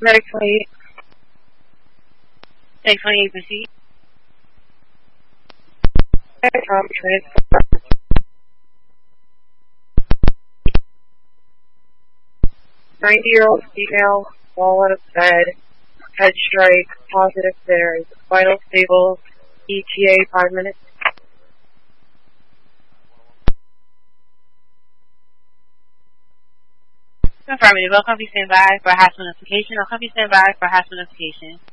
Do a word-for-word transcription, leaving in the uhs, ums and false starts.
Medic twenty-eight. Medic twenty-eight, proceed. Tom, transport. ninety-year-old female, fall out of bed, head strike, positive there, is vital stable, E T A five minutes. Affirmative. I'll copy stand by for hospital notification. I'll copy stand by for hospital notification.